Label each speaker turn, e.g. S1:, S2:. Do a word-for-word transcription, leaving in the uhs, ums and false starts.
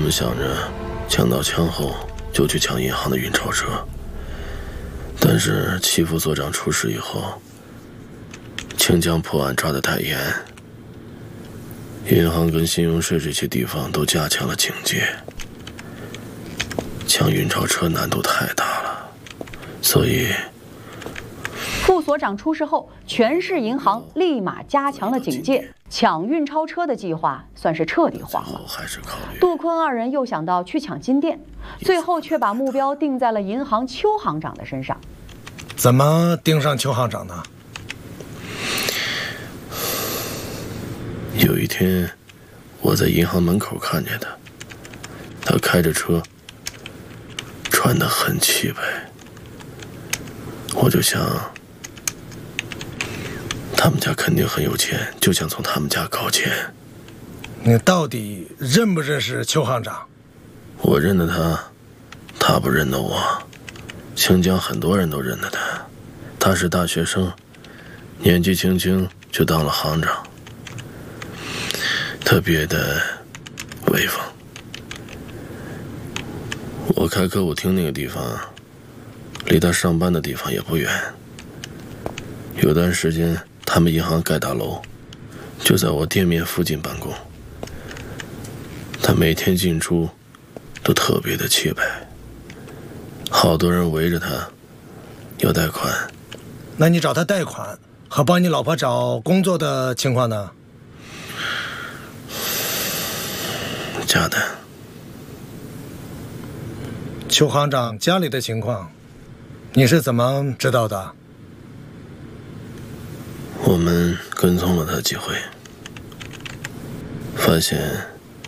S1: 们想着抢到枪后就去抢银行的运钞车，但是齐副所长出事以后，清江破案抓得太严，银行跟信用社这些地方都加强了警戒，抢运钞车难度太大了，所以
S2: 副所长出事后，全市银行立马加强了警戒，抢运钞车的计划算是彻底黄了。杜坤二人又想到去抢金店，最后却把目标定在了银行邱行长的身上。
S3: 怎么盯上邱行长呢？
S1: 有一天，我在银行门口看见他，他开着车，穿得很气派，我就想，他们家肯定很有钱，就想从他们家搞钱。
S3: 你到底认不认识邱行长？
S1: 我认得他，他不认得我。清江很多人都认得他，他是大学生，年纪轻轻就当了行长，特别的威风。我开歌舞厅那个地方，离他上班的地方也不远。有段时间，他们银行盖大楼，就在我店面附近办公。他每天进出都特别的气派，好多人围着他要贷款。
S3: 那你找他贷款和帮你老婆找工作的情况呢？
S1: 假的。
S3: 邱行长家里的情况，你是怎么知道的？
S1: 我们跟踪了他几回，发现